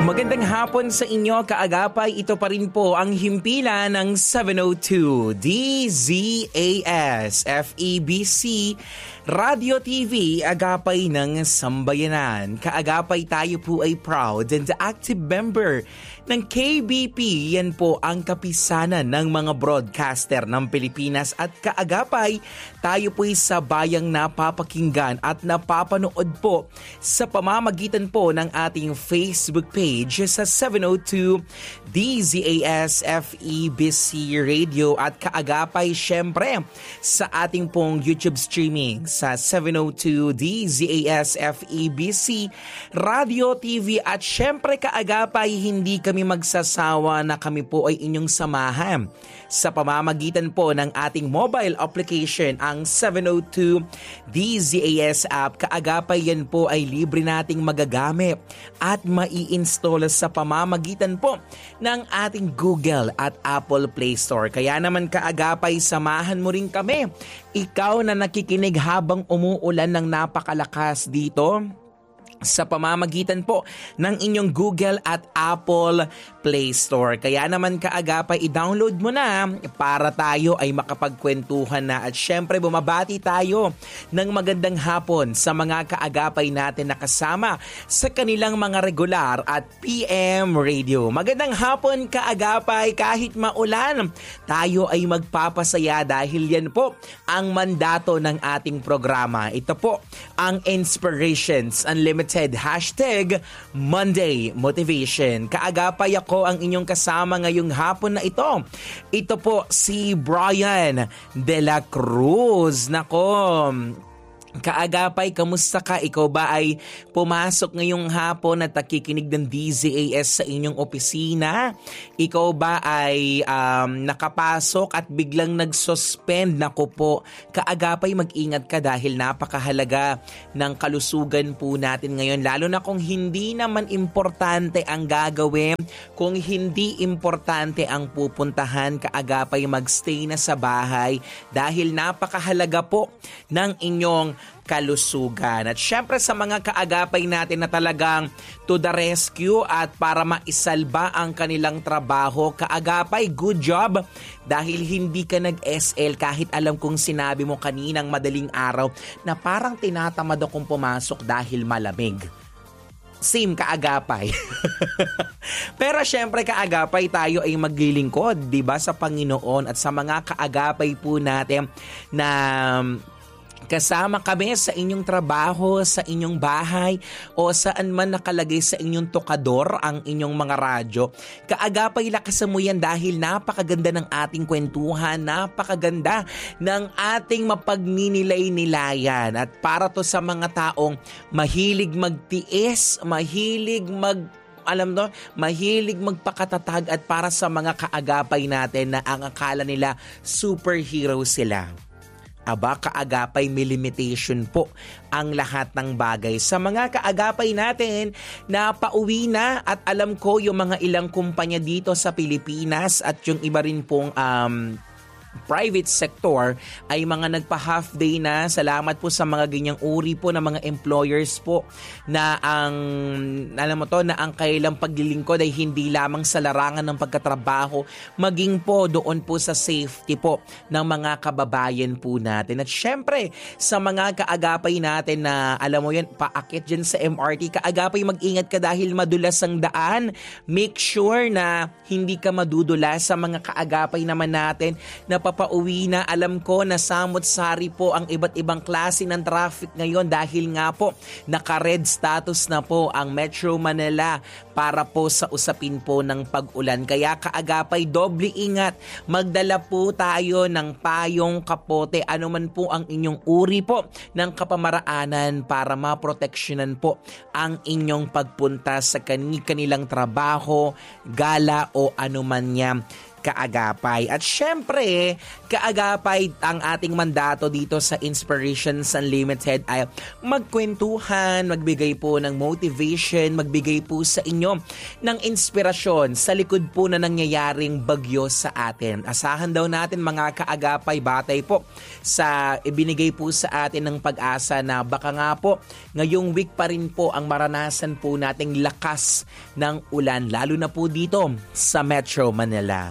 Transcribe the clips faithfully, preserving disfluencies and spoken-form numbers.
Magandang hapon sa inyo, kaagapay. Ito pa rin po ang himpilan ng seven oh two D Z A S F E B C Radio T V, agapay ng sambayanan. Kaagapay, tayo po ay proud and active member ng K B P. Yan po ang kapisanan ng mga broadcaster ng Pilipinas. At kaagapay, tayo po ay sabayang napapakinggan at napapanood po sa pamamagitan po ng ating Facebook page sa seven oh two D Z A S F E B C Radio. At kaagapay, syempre, sa ating pong YouTube streaming sa seven oh two D Z A S F E B C Radio T V. At syempre, kaagapay, hindi kami magsasawa na kami po ay inyong samahan sa pamamagitan po ng ating mobile application, ang seven oh two D Z A S app. Kaagapay, yan po ay libre nating magagamit at mai-install sa pamamagitan po ng ating Google at Apple Play Store. Kaya naman, kaagapay, samahan mo rin kami. Ikaw na nakikinig habang umuulan ng napakalakas dito sa pamamagitan po ng inyong Google at Apple Play Store. Kaya naman, kaagapay, i-download mo na para tayo ay makapagkwentuhan na. At syempre, bumabati tayo ng magandang hapon sa mga kaagapay natin na kasama sa kanilang mga regular at P M radio. Magandang hapon, kaagapay. Kahit maulan, tayo ay magpapasaya dahil yan po ang mandato ng ating programa. Ito po ang Inspirations Unlimited hashtag Monday Motivation. Kaagapay, ako ang inyong kasama ngayong hapon na ito. Ito po si Brian De La Cruz. Nako, kaagapay, kamusta ka? Ikaw ba ay pumasok ngayong hapon at nakikinig ng D Z A S sa inyong opisina? Ikaw ba ay um, nakapasok at biglang nagsuspend? Naku po, kaagapay, mag-ingat ka dahil napakahalaga ng kalusugan po natin ngayon. Lalo na kung hindi naman importante ang gagawin, kung hindi importante ang pupuntahan, kaagapay, magstay na sa bahay dahil napakahalaga po ng inyong kalusugan. At syempre, sa mga kaagapay natin na talagang to the rescue at para maisalba ang kanilang trabaho, kaagapay, good job dahil hindi ka nag-S L kahit alam kong sinabi mo kaninang madaling araw na parang tinatamad akong pumasok dahil malamig. Same, kaagapay. Pero syempre, kaagapay, tayo ay maglilingkod, 'di ba, sa Panginoon. At sa mga kaagapay po natin na kasama kami sa inyong trabaho, sa inyong bahay, o saan man nakalagay sa inyong tokador ang inyong mga radyo, kaagapay, lakasan mo yan dahil napakaganda ng ating kwentuhan, napakaganda ng ating mapagninilay-nilayan. At para to sa mga taong mahilig magtiis, mahilig mag alam no, mahilig magpakatatag, at para sa mga kaagapay natin na ang akala nila superhero sila. Aba, kaagapay, may limitation po ang lahat ng bagay. Sa mga kaagapay natin na pauwi na, at alam ko yung mga ilang kumpanya dito sa Pilipinas at yung iba rin pong um, private sector ay mga nagpa-half day na. Salamat po sa mga ganyang uri po ng mga employers po na ang, alam mo to, na ang kailang paglilingkod ay hindi lamang sa larangan ng pagkatrabaho, maging po doon po sa safety po ng mga kababayan po natin. At syempre, sa mga kaagapay natin na, alam mo yan, paakit dyan sa M R T, kaagapay, mag-ingat ka dahil madulas ang daan. Make sure na hindi ka madudulas. Sa mga kaagapay naman natin na papauwi na, alam ko na samot-sari po ang iba't ibang klase ng traffic ngayon dahil nga po naka-red status na po ang Metro Manila para po sa usapin po ng pag-ulan. Kaya kaagapay, doble ingat. Magdala po tayo ng payong, kapote, anuman po ang inyong uri po ng kapamaraanan para maproteksyonan po ang inyong pagpunta sa kanilang trabaho, gala o anuman niya. kaagapay. At syempre, kaagapay, ang ating mandato dito sa Inspirations Unlimited ay magkwentuhan, magbigay po ng motivation, magbigay po sa inyo ng inspirasyon sa likod po na nangyayaring bagyo sa atin. Asahan daw natin mga kaagapay, batay po sa ibinigay po sa atin ng pag-asa na baka nga po ngayong week pa rin po ang maranasan po nating lakas ng ulan, lalo na po dito sa Metro Manila.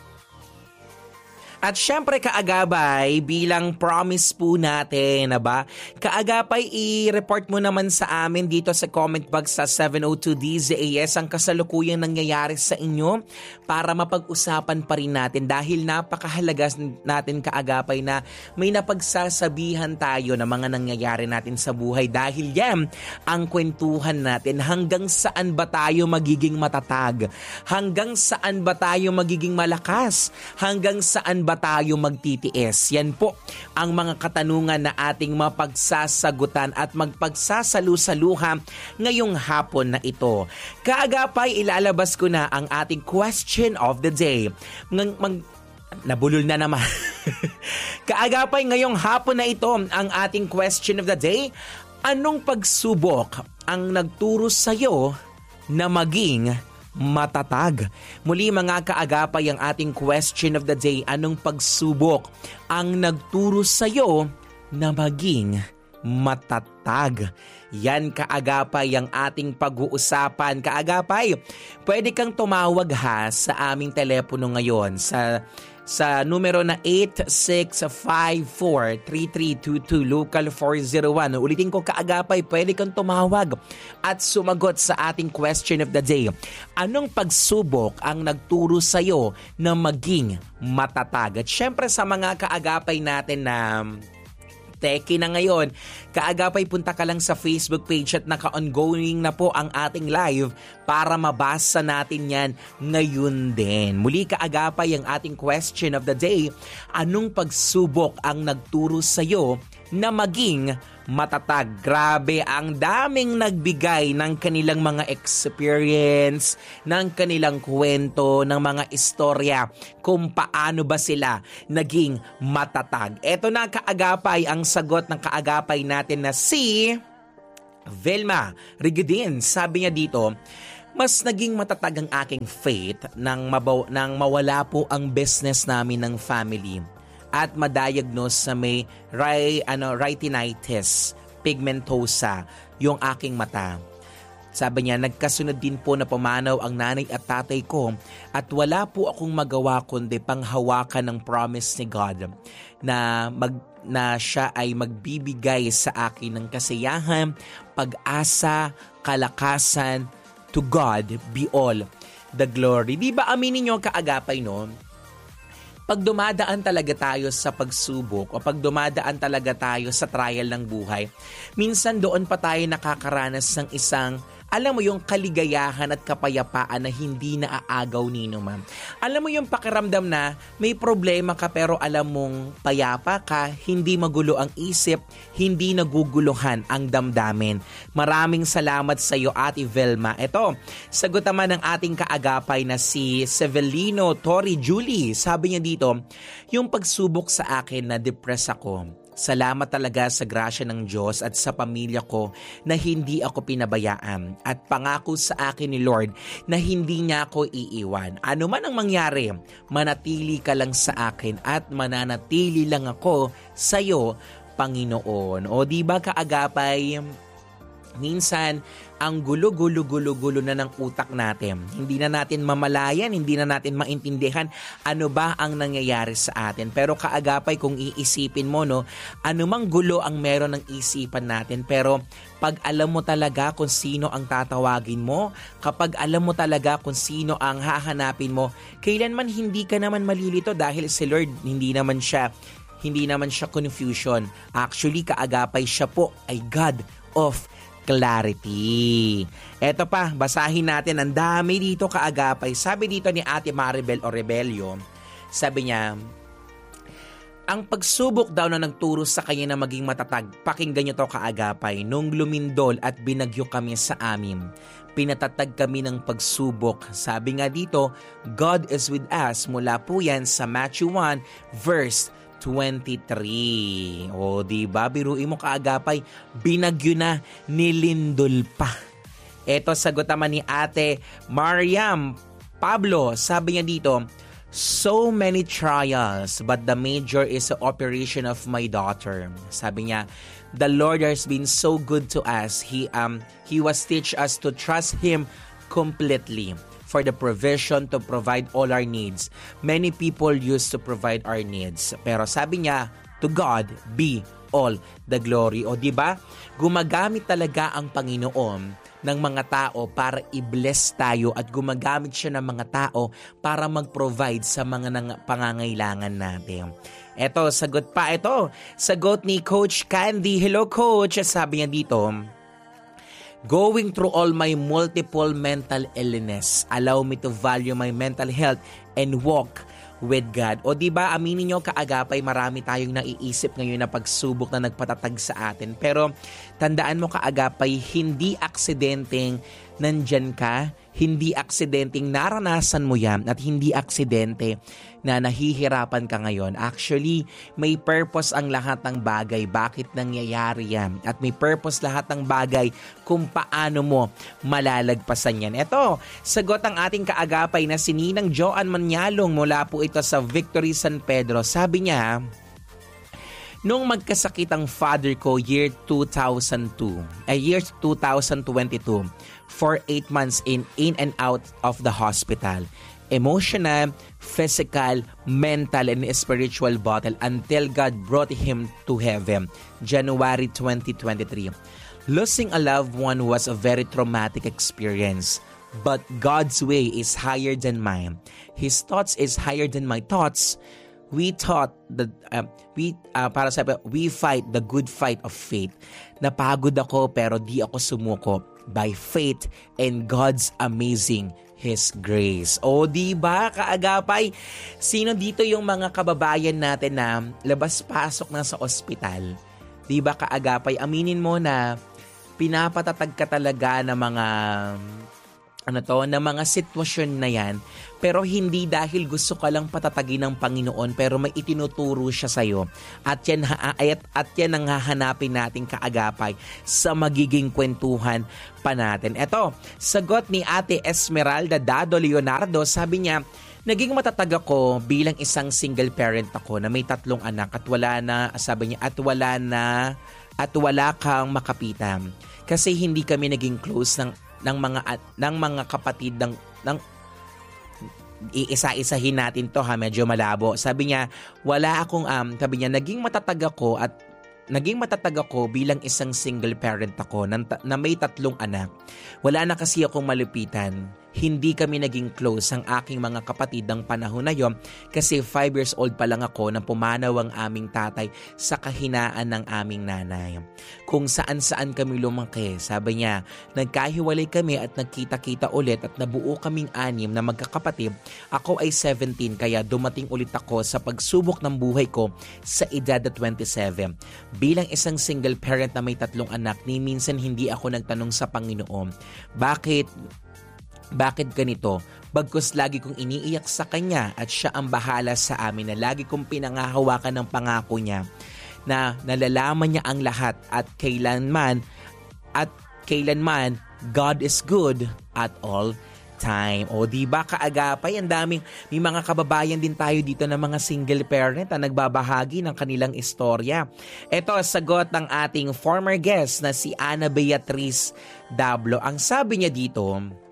At syempre kaagapay, bilang promise po natin, na ba? Kaagapay, i-report mo naman sa amin dito sa comment box sa seven oh two D Z A S ang kasalukuyang nangyayari sa inyo para mapag-usapan pa rin natin dahil napakahalaga natin kaagapay na may napagsasabihan tayo na mga nangyayari natin sa buhay dahil yan ang kwentuhan natin. Hanggang saan ba tayo magiging matatag? Hanggang saan ba tayo magiging malakas? Hanggang saan ba tayo magtitiis? Yan po ang mga katanungan na ating mapagsasagutan at magpagsasalu-saluhan ngayong hapon na ito. Kaagapay, ilalabas ko na ang ating question of the day. Mag- mag- Nabulol na naman. Kaagapay, ngayong hapon na ito, ang ating question of the day, anong pagsubok ang nagturo sa'yo na maging matatag? Muli mga kaagapay, ang ating question of the day, anong pagsubok ang nagturo sa'yo na maging matatag? Yan kaagapay ang ating pag-uusapan. Kaagapay, pwede kang tumawag ha sa aming telepono ngayon sa sa numero na eight six five four, three three two two, local four oh one. Ulitin ko kaagapay, pwede kang tumawag at sumagot sa ating question of the day. Anong pagsubok ang nagturo sa'yo na maging matatag? At syempre sa mga kaagapay natin na teki na ngayon, kaagapay, punta ka lang sa Facebook page at naka-ongoing na po ang ating live para mabasa natin yan ngayon din. Muli kaagapay, ang ating question of the day, anong pagsubok ang nagturo sa'yo na maging matatag? Grabe, ang daming nagbigay ng kanilang mga experience, ng kanilang kwento, ng mga istorya kung paano ba sila naging matatag. Eto na kaagapay, ang sagot ng kaagapay natin na si Velma Rigidin. Sabi niya dito, mas naging matatag ang aking faith nang, mabaw- nang mawala po ang business namin ng family at madiagnose sa may ry, ano, retinitis pigmentosa yung aking mata. Sabi niya, nagkasunod din po na pumanaw ang nanay at tatay ko at wala po akong magawa kundi panghawakan ng promise ni God na, mag, na siya ay magbibigay sa akin ng kasiyahan, pag-asa, kalakasan. To God be all the glory. Di ba aminin niyo kaagapay, no? Pag dumadaan talaga tayo sa pagsubok o pag dumadaan talaga tayo sa trial ng buhay, minsan doon pa tayo nakakaranas ng isang, alam mo yung kaligayahan at kapayapaan na hindi naaagaw ni naman. Alam mo yung pakiramdam na may problema ka pero alam mong payapa ka, hindi magulo ang isip, hindi naguguluhan ang damdamin. Maraming salamat sa iyo, Ate Velma. Ito, sagot naman ng ating kaagapay na si Severino Tori Julie. Sabi niya dito, yung pagsubok sa akin na depress ako. Salamat talaga sa grasya ng Diyos at sa pamilya ko na hindi ako pinabayaan at pangako sa akin ni Lord na hindi niya ako iiwan. Ano man ang mangyari, manatili ka lang sa akin at mananatili lang ako sa iyo, Panginoon. O di ba kaagapay, minsan ang gulo-gulo-gulo-gulo na ng utak natin. Hindi na natin mamalayan, hindi na natin maintindihan ano ba ang nangyayari sa atin. Pero kaagapay, kung iisipin mo, no, anumang gulo ang meron ng isipan natin. Pero pag alam mo talaga kung sino ang tatawagin mo, kapag alam mo talaga kung sino ang hahanapin mo, kailanman hindi ka naman malilito dahil si Lord hindi naman siya hindi naman siya confusion. Actually, kaagapay, siya po ay God of clarity. Eto pa, basahin natin. Ang dami dito kaagapay. Sabi dito ni Ate Maribel o Rebelio, sabi niya, Ang pagsubok daw na nagturo sa kanya na maging matatag, pakinggan niyo to kaagapay, nung lumindol at binagyo kami sa amin. Pinatatag kami ng pagsubok. Sabi nga dito, God is with us. Mula po yan sa Matthew one verse twenty-three. O diba, biruin mo kaagapay, binagyo na, nilindol pa. Eto sagot naman ni Ate Mariam Pablo, sabi niya dito, so many trials, but the major is the operation of my daughter. Sabi niya, the Lord has been so good to us. He um He was teach us to trust Him completely for the provision to provide all our needs. Many people used to provide our needs. Pero sabi niya, to God be all the glory. O di ba? Gumagamit talaga ang Panginoon ng mga tao para i-bless tayo at gumagamit siya ng mga tao para mag-provide sa mga nang- pangangailangan natin. Eto, sagot pa ito. Sagot ni Coach Candy. Hello, Coach. Sabi niya dito, going through all my multiple mental illness, allow me to value my mental health and walk with God. O diba, aminin nyo kaagapay, marami tayong naiisip ngayon na pagsubok na nagpatatag sa atin. Pero tandaan mo kaagapay, hindi aksidenteng nandyan ka, hindi aksidenteng naranasan mo yan, at hindi aksidente na nahihirapan ka ngayon. Actually, may purpose ang lahat ng bagay. Bakit nangyayari yan? At may purpose lahat ng bagay kung paano mo malalagpasan yan. Ito, sagot ang ating kaagapay na si Ninang Joan Manyalong mula po ito sa Victory San Pedro. Sabi niya, nung magkasakit ang father ko year two thousand two, ay year two thousand twenty-two, for eight months in in and out of the hospital. Emotional, physical, mental, and spiritual battle until God brought him to heaven. January twenty twenty-three. Losing a loved one was a very traumatic experience. But God's way is higher than mine. His thoughts is higher than my thoughts. We thought that uh, we uh, para sa we fight the good fight of faith. Napagod ako pero di ako sumuko by faith and God's amazing His grace. O di ba kaagapay, sino dito yung mga kababayan natin na labas-pasok na sa ospital? Di ba kaagapay, aminin mo na pinapatatag ka talaga ng mga ano to, ng mga sitwasyon na yan, pero hindi dahil gusto ka lang patatagin ng Panginoon, pero may itinuturo siya sa'yo. At yan, at, at yan ang hahanapin natin kaagapay sa magiging kwentuhan pa natin. Eto, sagot ni Ate Esmeralda Dado Leonardo, sabi niya, naging matatag ako bilang isang single parent ako na may tatlong anak at wala na, sabi niya, at wala na, at wala kang makapitan. Kasi hindi kami naging close ng ng mga ng mga kapatid ng ng iisa-isahin natin to ha, medyo malabo. Sabi niya, wala akong um sabi niya naging matatag ako at naging matatag ako bilang isang single parent ako na, na may tatlong anak. Wala na kasi akong malupitan. Hindi kami naging close ang aking mga kapatid ng panahon na yon kasi five years old pa lang ako nang pumanaw ang aming tatay sa kahinaan ng aming nanay. Kung saan-saan kami lumaki, sabi niya, nagkahiwalay kami at nagkita-kita ulit at nabuo kaming anim na magkakapatid. Ako ay seventeen kaya dumating ulit ako sa pagsubok ng buhay ko sa edad na twenty-seven. Bilang isang single parent na may tatlong anak, ni minsan hindi ako nagtanong sa Panginoon, bakit Bakit ganito? Bagkus lagi kong iniiyak sa Kanya at Siya ang bahala sa amin na lagi kong pinangahawakan ng pangako Niya na nalalaman Niya ang lahat at kailanman at kailanman God is good at all time. O di ba kaagapay, ang daming may mga kababayan din tayo dito na mga single parent na nagbabahagi ng kanilang istorya. Ito sagot ng ating former guest na si Ana Beatriz Dablo. Ang sabi niya dito,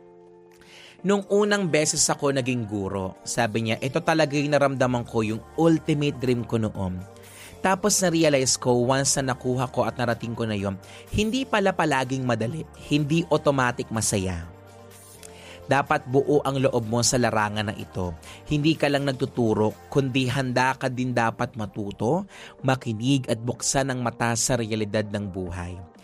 nung unang beses ako naging guro, sabi niya, ito talaga yung naramdaman ko, yung ultimate dream ko noon. Tapos na-realize ko, once na nakuha ko at narating ko na yun, hindi pala palaging madali, hindi automatic masaya. Dapat buo ang loob mo sa larangan na ito. Hindi ka lang nagtuturo, kundi handa ka din dapat matuto, makinig at buksan ang mata sa realidad ng buhay.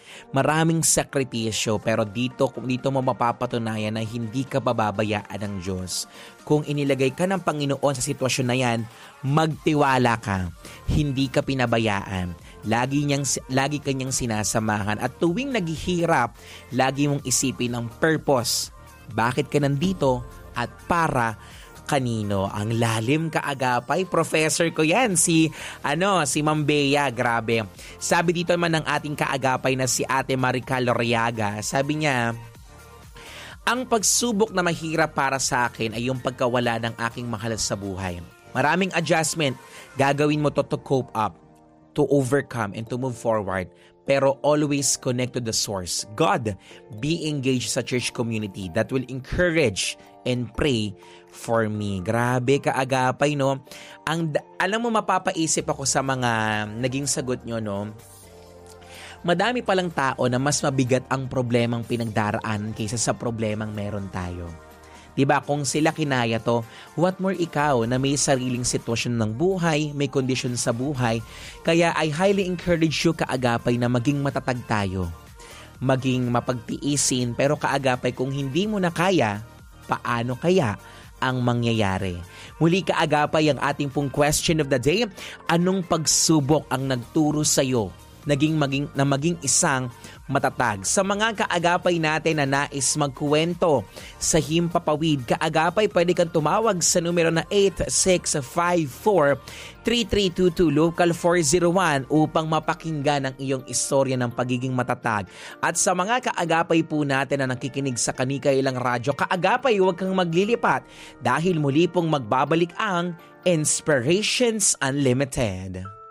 Maraming sakripisyo, pero dito, kung dito mo mapapatunayan na hindi ka bababayaan ng Diyos. Kung inilagay ka ng Panginoon sa sitwasyon na yan, magtiwala ka. Hindi ka pinabayaan. Lagi, niyang, lagi kanyang sinasamahan. At tuwing naghihirap, lagi mong isipin ang purpose. Bakit ka nandito at para kanino? Ang lalim kaagapay, professor ko yan, si, ano, si Ma'am Bea, grabe. Sabi dito naman ng ating kaagapay na si Ate Marica Loriaga, sabi niya, ang pagsubok na mahirap para sa akin ay yung pagkawala ng aking mahal sa buhay. Maraming adjustment, gagawin mo to to cope up, to overcome and to move forward. Pero always connect to the source. God, be engaged sa church community that will encourage and pray for me. Grabe kaagapay, no? Ang, alam mo, mapapaisip ako sa mga naging sagot nyo, no? Madami palang tao na mas mabigat ang problemang pinagdaraan kaysa sa problemang meron tayo. Diba, kung sila kinaya to, what more ikaw na may sariling sitwasyon ng buhay, may kondisyon sa buhay. Kaya I highly encourage you kaagapay na maging matatag tayo. Maging mapagtiisin, pero kaagapay kung hindi mo na kaya, paano kaya ang mangyayari? Muli kaagapay ang ating pong question of the day. Anong pagsubok ang nagturo sa'yo naging maging na maging isang matatag? Sa mga kaagapay natin na nais magkuwento sa Himpapawid, kaagapay, pwede kang tumawag sa numero na eight six five four, three three two two, local four zero one upang mapakinggan ang iyong istorya ng pagiging matatag. At sa mga kaagapay po natin na nakikinig sa Kanikailang Radyo, kaagapay, huwag kang maglilipat dahil muli pong magbabalik ang Inspirations Unlimited.